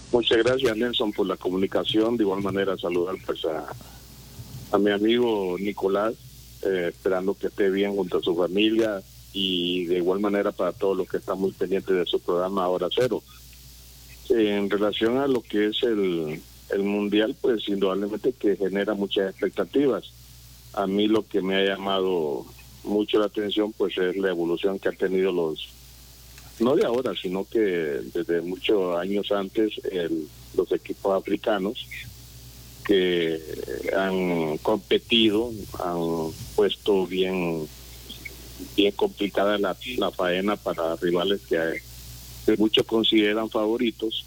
Muchas gracias, Nelson, por la comunicación. De igual manera, saludar pues a mi amigo Nicolás, esperando que esté bien junto a su familia, y de igual manera para todos los que están muy pendientes de su programa Hora Cero. En relación a lo que es el Mundial, pues indudablemente que genera muchas expectativas. A mí lo que me ha llamado mucho la atención pues es la evolución que han tenido no de ahora, sino que desde muchos años antes, los equipos africanos que han competido, han puesto bien complicada la faena para rivales que muchos consideran favoritos,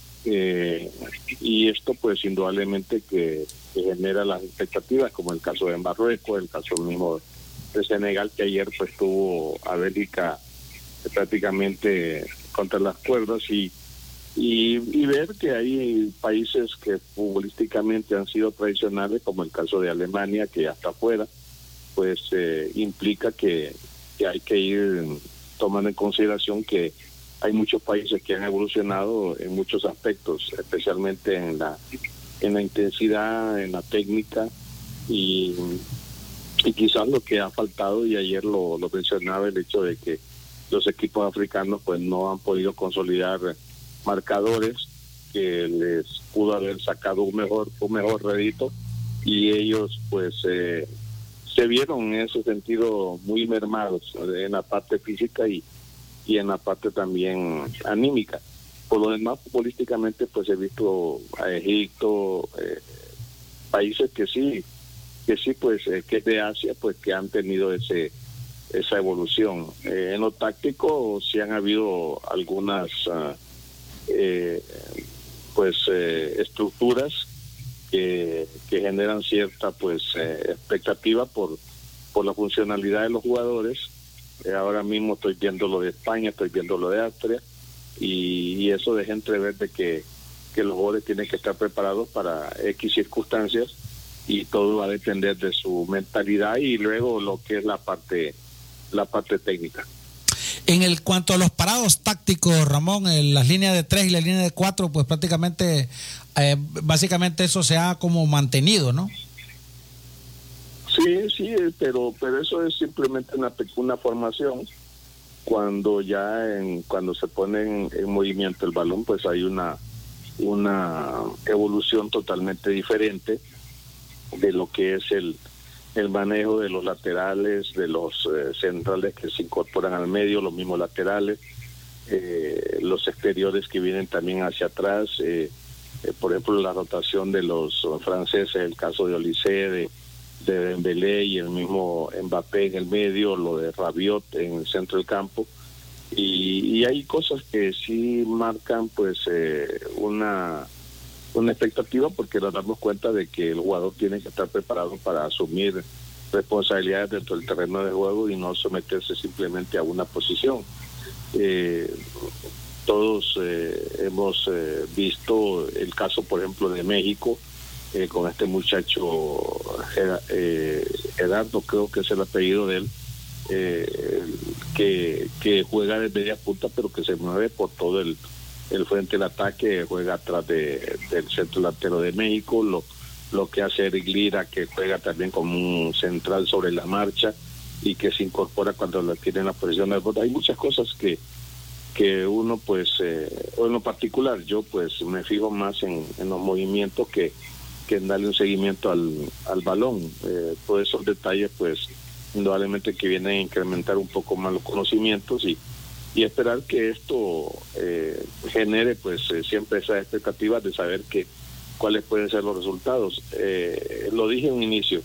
y esto pues indudablemente que genera las expectativas, como el caso de Marruecos, el caso mismo de Senegal, que ayer pues tuvo a Bélgica prácticamente contra las cuerdas, y ver que hay países que futbolísticamente han sido tradicionales, como el caso de Alemania, que ya está afuera, pues implica que hay que ir tomando en consideración que hay muchos países que han evolucionado en muchos aspectos, especialmente en la intensidad, en la técnica, y quizás lo que ha faltado, y ayer lo mencionaba, el hecho de que los equipos africanos pues no han podido consolidar marcadores que les pudo haber sacado un mejor rédito, y ellos pues se vieron en ese sentido muy mermados en la parte física y en la parte también anímica. Por lo demás, futbolísticamente pues he visto a Egipto, países que sí pues que es de Asia, pues que han tenido esa evolución. En lo táctico sí han habido algunas estructuras que generan cierta pues expectativa por la funcionalidad de los jugadores. Ahora mismo estoy viendo lo de España, estoy viendo lo de Austria, y eso deja entrever de que los jugadores tienen que estar preparados para X circunstancias, y todo va a depender de su mentalidad y luego lo que es la parte técnica. En cuanto a los parados tácticos, Ramón, las líneas de 3 y la línea de 4, pues prácticamente, básicamente eso se ha como mantenido, ¿no? Sí, pero eso es simplemente una formación. Cuando cuando se pone en movimiento el balón, pues hay una evolución totalmente diferente de lo que es el manejo de los laterales, de los centrales que se incorporan al medio, los mismos laterales, los exteriores que vienen también hacia atrás, por ejemplo la rotación de los franceses, el caso de Olise, de Dembélé y el mismo Mbappé en el medio, lo de Rabiot en el centro del campo, y hay cosas que sí marcan pues una expectativa, porque nos damos cuenta de que el jugador tiene que estar preparado para asumir responsabilidades dentro del terreno de juego y no someterse simplemente a una posición. Todos hemos visto el caso, por ejemplo, de México, con este muchacho Gerardo, creo que es el apellido de él, que juega de media punta, pero que se mueve por todo el frente del ataque, juega atrás del centro delantero de México, lo que hace Eric Lira, que juega también como un central sobre la marcha y que se incorpora cuando le tienen la posición del bote. Hay muchas cosas que uno pues, o en lo particular yo pues me fijo más en los movimientos que en darle un seguimiento al balón. Todos esos detalles pues indudablemente que vienen a incrementar un poco más los conocimientos y esperar que esto genere pues siempre esas expectativas de saber cuáles pueden ser los resultados. Lo dije en un inicio,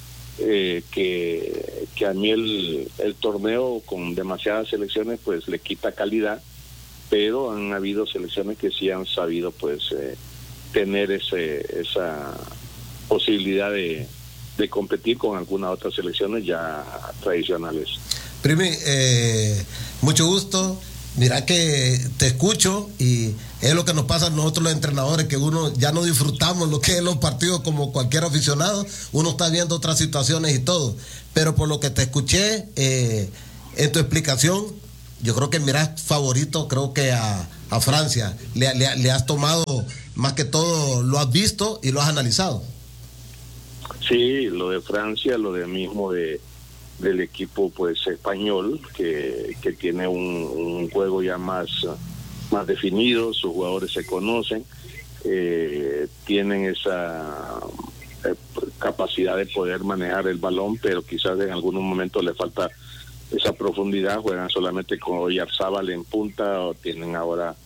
que a mí el torneo con demasiadas selecciones pues le quita calidad, pero han habido selecciones que sí han sabido pues tener esa posibilidad de competir con algunas otras selecciones ya tradicionales. Primi, mucho gusto. Mira que te escucho y es lo que nos pasa a nosotros los entrenadores, que uno ya no disfrutamos lo que es los partidos como cualquier aficionado, uno está viendo otras situaciones y todo, pero por lo que te escuché en tu explicación, yo creo que miras favorito, creo que a a Francia. ¿Le has tomado, más que todo, lo has visto y lo has analizado? Sí, lo de Francia, lo de mismo del equipo pues español, que tiene un juego ya más definido, sus jugadores se conocen, tienen esa capacidad de poder manejar el balón, pero quizás en algunos momentos le falta esa profundidad. Juegan solamente con Oyarzábal en punta, o tienen ahora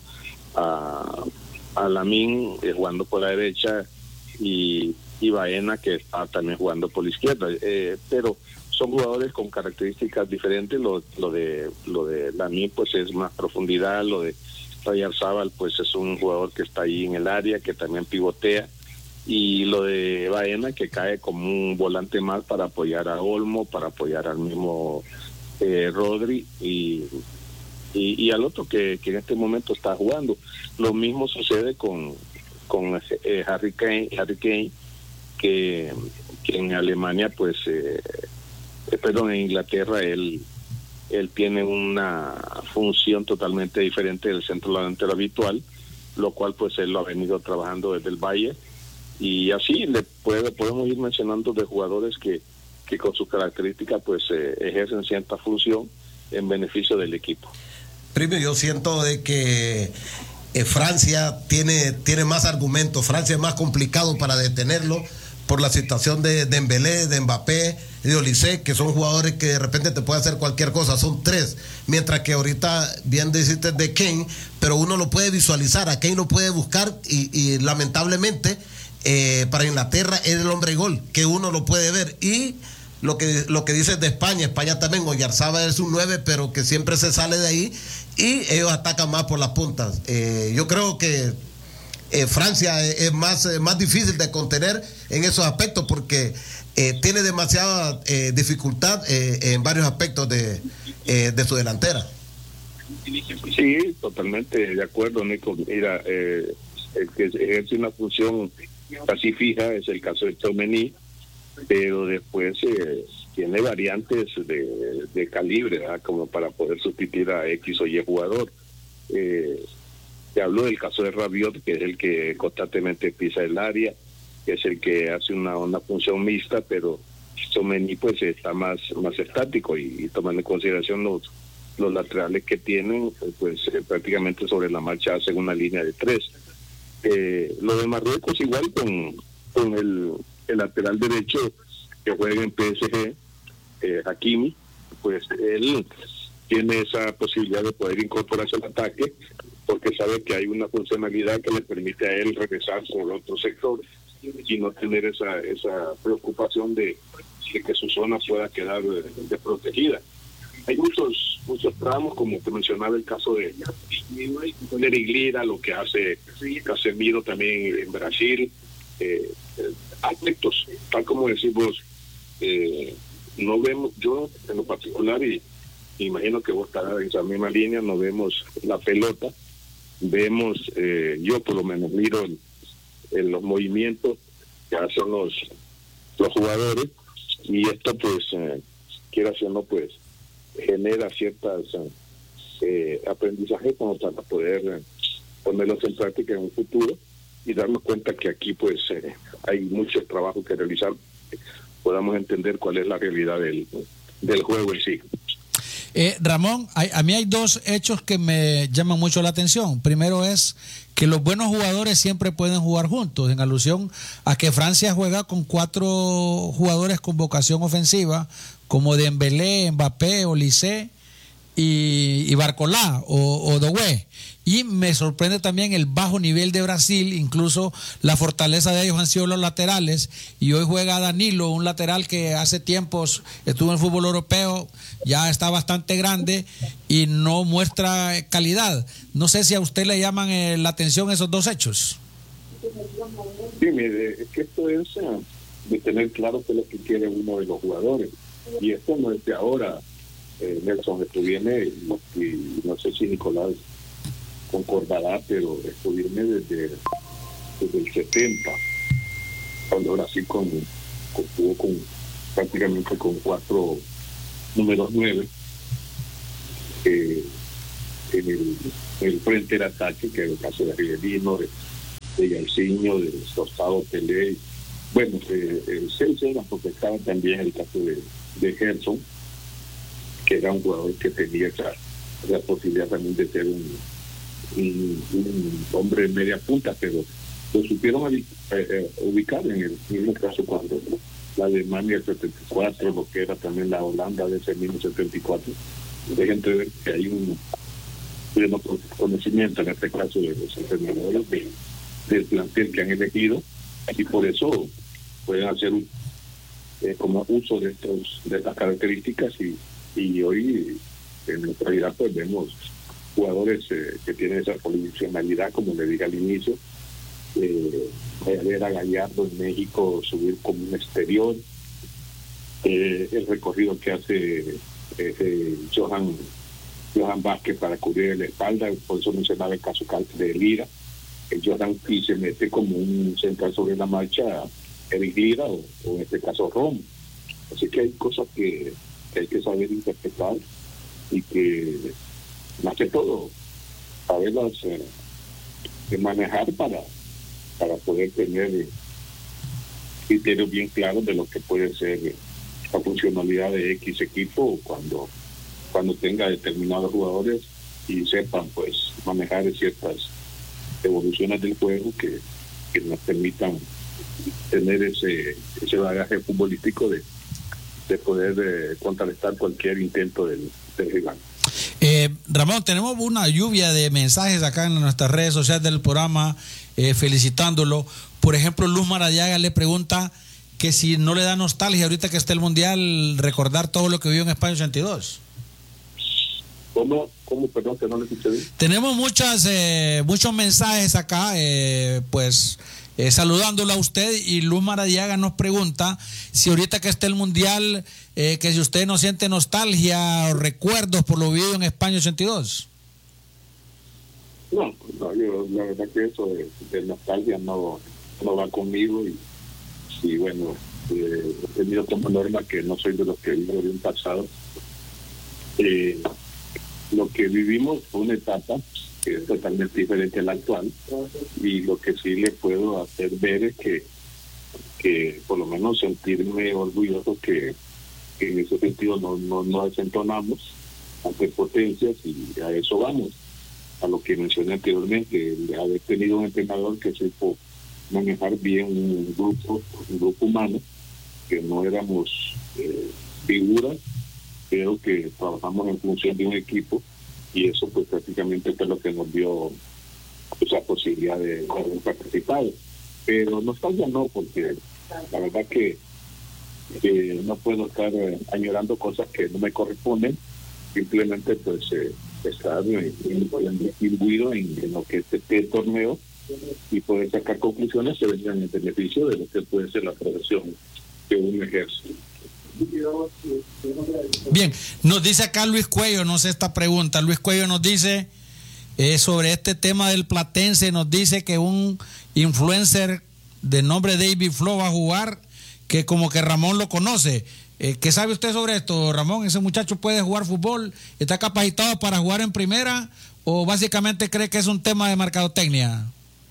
a Lamine jugando por la derecha y Baena, que está también jugando por la izquierda, pero son jugadores con características diferentes. Lo de Lamine pues es más profundidad, lo de Oyarzábal pues es un jugador que está ahí en el área, que también pivotea, y lo de Baena, que cae como un volante más para apoyar a Olmo, para apoyar al mismo Rodri y al otro que en este momento está jugando. Lo mismo sucede con Harry Kane, que en Alemania pues en Inglaterra él tiene una función totalmente diferente del centro delantero habitual, lo cual pues él lo ha venido trabajando desde el Bayern, y así podemos ir mencionando de jugadores que con sus características pues ejercen cierta función en beneficio del equipo. Primero, yo siento de que Francia tiene más argumentos. Francia es más complicado para detenerlo por la situación de Dembélé, de Mbappé, de Olise, que son jugadores que de repente te pueden hacer cualquier cosa. Son tres, mientras que ahorita bien dijiste de Kane, pero uno lo puede visualizar, a Kane lo puede buscar y lamentablemente para Inglaterra es el hombre gol, que uno lo puede ver. Y lo que dices de España también, Oyarzábal es un 9, pero que siempre se sale de ahí y ellos atacan más por las puntas. Yo creo que Francia es más difícil de contener en esos aspectos, porque tiene demasiada dificultad en varios aspectos de su delantera. Sí, totalmente de acuerdo, Nico. Mira, el que ejerce una función casi fija es el caso de Tchouaméni, pero después tiene variantes de calibre, ¿verdad? Como para poder sustituir a X o Y jugador. Te hablo del caso de Rabiot, que es el que constantemente pisa el área, que es el que hace una función mixta, pero Tchouaméni pues está más estático, y tomando en consideración los laterales que tienen, pues prácticamente sobre la marcha hacen una línea de 3. Lo de Marruecos igual con el lateral derecho que juega en PSG, Hakimi, pues él tiene esa posibilidad de poder incorporarse al ataque, porque sabe que hay una funcionalidad que le permite a él regresar por otro sector y no tener esa preocupación de que su zona pueda quedar desprotegida. Hay muchos tramos, como te mencionaba el caso de Eriglira, lo que hace Casemiro también en Brasil, aspectos, tal como decimos, no vemos, yo en lo particular, y imagino que vos estarás en esa misma línea, no vemos la pelota, vemos, yo por lo menos miro en los movimientos que hacen los jugadores, y esto pues, quiera o no, pues genera ciertas aprendizajes como para poder ponerlos en práctica en un futuro y darnos cuenta que aquí pues hay mucho trabajo que realizar, podamos entender cuál es la realidad del juego en sí. Ramón, a mí hay dos hechos que me llaman mucho la atención. Primero es que los buenos jugadores siempre pueden jugar juntos, en alusión a que Francia juega con 4 jugadores con vocación ofensiva, como Dembélé, Mbappé, Olise y Barcolá o Doué. Y me sorprende también el bajo nivel de Brasil, incluso la fortaleza de ellos han sido los laterales, y hoy juega Danilo, un lateral que hace tiempos estuvo en el fútbol europeo, ya está bastante grande y no muestra calidad. No sé si a usted le llaman la atención esos dos hechos. Sí, mire, es que esto es de tener claro qué es lo que quiere uno de los jugadores, y esto no es de ahora, Nelson, esto viene, y no sé si Nicolás concordará, pero esto viene desde el 70, cuando Brasil jugó prácticamente con 4 números 9 en el frente del ataque, que es el caso de Rivelino, de Jairzinho, de Tostado Pelé. Bueno, Celso, porque estaba también el caso de Gerson, que era un jugador que tenía esa posibilidad también de ser un hombre en media punta, pero lo supieron ubicar en el mismo caso cuando la Alemania del 74, lo que era también la Holanda de ese mismo 74. Dejen de ver que hay un pleno conocimiento en este caso de los entrenadores del plantel que han elegido, y por eso pueden hacer como uso de estas características, y hoy en nuestra realidad pues vemos jugadores que tienen esa profesionalidad, como le dije al inicio. Ver a Gallardo en México subir como un exterior, el recorrido que hace Johan Vázquez para cubrir la espalda, por eso mencionaba el caso de Lira, Johan, y se mete como un central sobre la marcha Eric Lira o en este caso Rom. Así que hay cosas que hay que saber interpretar, y que más que todo saberlas manejar para poder tener criterios bien claros de lo que puede ser la funcionalidad de X equipo cuando tenga determinados jugadores y sepan pues manejar ciertas evoluciones del juego que nos permitan tener ese bagaje futbolístico de poder contrarrestar cualquier intento del rival. Ramón, tenemos una lluvia de mensajes acá en nuestras redes sociales del programa felicitándolo. Por ejemplo, Luz Maradiaga le pregunta que si no le da nostalgia ahorita que está el Mundial recordar todo lo que vivió en España 82. ¿Cómo? Perdón, que no le escuché bien. Tenemos muchos mensajes acá, saludándolo a usted, y Luz Maradiaga nos pregunta si ahorita que está el Mundial, que si usted no siente nostalgia o recuerdos por lo vivido en España 82. No, yo la verdad que eso de nostalgia no va conmigo, y bueno, he tenido como norma que no soy de los que vivo de un pasado. Lo que vivimos fue una etapa que es totalmente diferente a la actual, y lo que sí le puedo hacer ver es que por lo menos sentirme orgulloso que en ese sentido no desentonamos ante potencias, y a eso vamos, a lo que mencioné anteriormente, de haber tenido un entrenador que supo manejar bien un grupo humano, que no éramos figuras, pero que trabajamos en función de un equipo, y eso pues prácticamente fue lo que nos dio esa posibilidad de haber participado. Pero nostalgia no, porque la verdad que no puedo estar añorando cosas que no me corresponden, simplemente pues estar imbuido en lo que es este torneo, y poder sacar conclusiones que vengan en beneficio de lo que puede ser la profesión que uno ejerce. Bien, nos dice acá Luis Cuello, no sé esta pregunta. Luis Cuello nos dice sobre este tema del Platense, nos dice que un influencer de nombre David Flo va a jugar, que como que Ramón lo conoce. ¿Qué sabe usted sobre esto, Ramón? ¿Ese muchacho puede jugar fútbol? ¿Está capacitado para jugar en primera? ¿O básicamente cree que es un tema de mercadotecnia?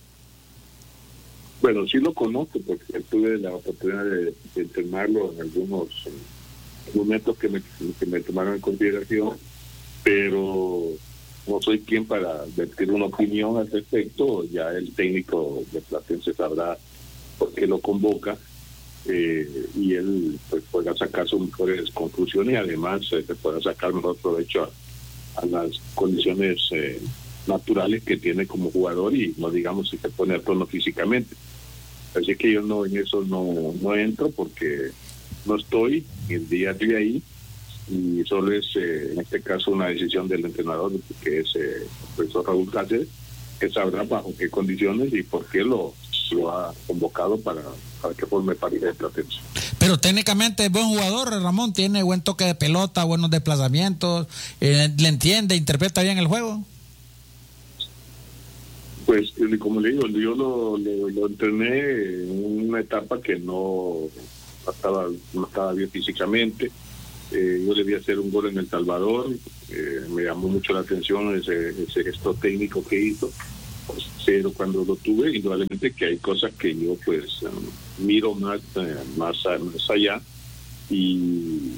Bueno, sí lo conozco, porque tuve la oportunidad de entrenarlo en algunos momentos que me tomaron en consideración, pero no soy quien para vertir una opinión al respecto. Ya el técnico de Platense sabrá por qué lo convoca, y él pues podrá sacar sus mejores conclusiones, y además se podrá sacar mejor provecho a las condiciones naturales que tiene como jugador, y no digamos si se pone a tono físicamente. Así que yo en eso no entro, porque no estoy el día a día ahí, y solo es en este caso una decisión del entrenador, que es el profesor Raúl Cáceres, que sabrá bajo qué condiciones y por qué lo ha convocado para que forme parte de Platense. Pero técnicamente es buen jugador, Ramón, tiene buen toque de pelota, buenos desplazamientos, le entiende, interpreta bien el juego. Pues como le digo, yo lo entrené en una etapa que no estaba bien físicamente, Yo le vi hacer un gol en El Salvador, me llamó mucho la atención ese gesto técnico que hizo, pero cuando lo tuve, indudablemente que hay cosas que yo pues miro más allá y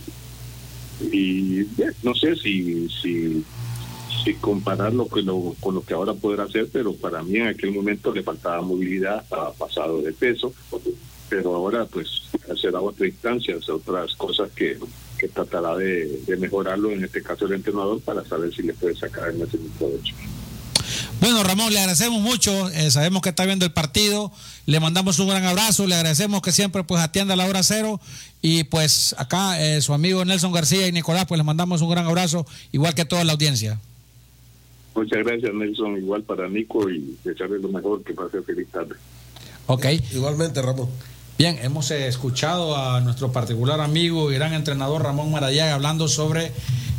no sé si compararlo con lo que ahora podrá hacer, pero para mí en aquel momento le faltaba movilidad, estaba pasado de peso, pero ahora pues será otra instancia, otras cosas que tratará de mejorarlo, en este caso el entrenador, para saber si le puede sacar el máximo provecho. Bueno, Ramón, le agradecemos mucho, sabemos que está viendo el partido, le mandamos un gran abrazo, le agradecemos que siempre pues atienda a la hora cero, y pues acá su amigo Nelson García y Nicolás, pues les mandamos un gran abrazo, igual que toda la audiencia. Muchas gracias, Nelson, igual para Nico, y desearle lo mejor, que pase feliz tarde. Ok. Igualmente, Ramón. Bien, hemos escuchado a nuestro particular amigo y gran entrenador Ramón Maradiaga hablando sobre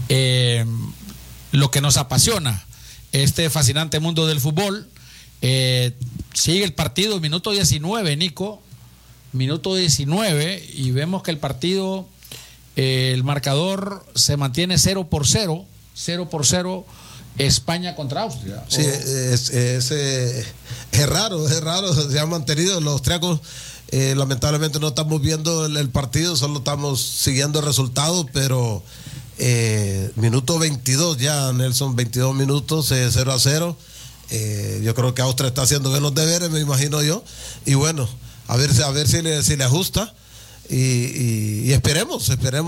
lo que nos apasiona, este fascinante mundo del fútbol. Sigue el partido, minuto 19, Nico, minuto 19, y vemos que el partido, el marcador se mantiene 0-0, España contra Austria. Sí, es raro, se han mantenido los austriacos. Lamentablemente no estamos viendo el partido, solo estamos siguiendo el resultado, pero minuto 22 ya, Nelson, 22 minutos, 0-0. Yo creo que Austria está haciendo bien los deberes, me imagino yo, y bueno, a ver si le ajusta, y esperemos,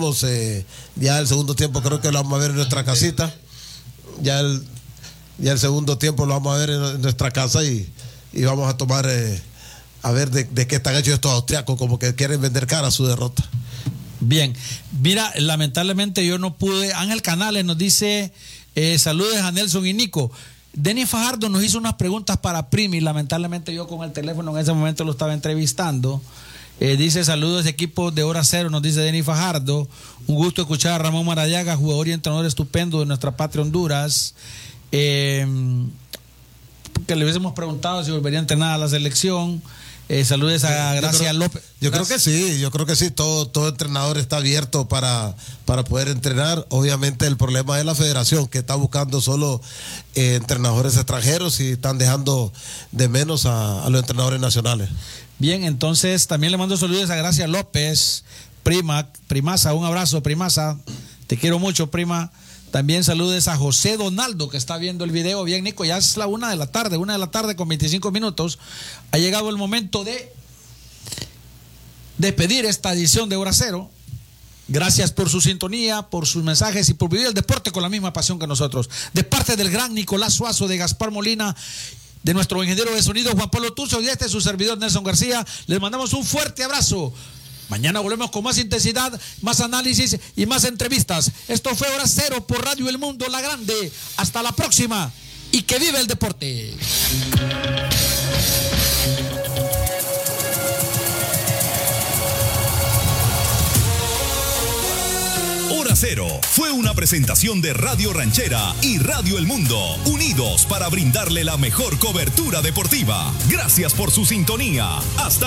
ya el segundo tiempo creo que lo vamos a ver en nuestra casita, ya el segundo tiempo lo vamos a ver en nuestra casa, y vamos a tomar... a ver de qué están hechos estos austriacos, como que quieren vender cara su derrota. Bien, mira, lamentablemente yo no pude. Ángel Canales nos dice saludos a Nelson y Nico. Denis Fajardo nos hizo unas preguntas para Primi, lamentablemente yo con el teléfono en ese momento lo estaba entrevistando. Dice saludos equipo de Hora Cero, nos dice Denis Fajardo. Un gusto escuchar a Ramón Maradiaga, jugador y entrenador estupendo de nuestra patria Honduras. Que le hubiésemos preguntado si volvería a entrenar a la selección. Saludos a Gracia López. Yo creo que sí, todo entrenador está abierto para poder entrenar. Obviamente el problema es la federación, que está buscando solo entrenadores extranjeros, y están dejando de menos a los entrenadores nacionales. Bien, entonces también le mando saludos a Gracia López, Primasa, un abrazo, Primasa, te quiero mucho, prima. También saludes a José Donaldo, que está viendo el video. Bien, Nico, ya es la 1 de la tarde con 25 minutos. Ha llegado el momento de despedir esta edición de Hora Cero. Gracias por su sintonía, por sus mensajes y por vivir el deporte con la misma pasión que nosotros. De parte del gran Nicolás Suazo, de Gaspar Molina, de nuestro ingeniero de sonido Juan Pablo Tuzo, y de su servidor Nelson García, les mandamos un fuerte abrazo. Mañana volvemos con más intensidad, más análisis y más entrevistas. Esto fue Hora Cero por Radio El Mundo, La Grande. Hasta la próxima y que viva el deporte. Hora Cero fue una presentación de Radio Ranchera y Radio El Mundo, unidos para brindarle la mejor cobertura deportiva. Gracias por su sintonía. Hasta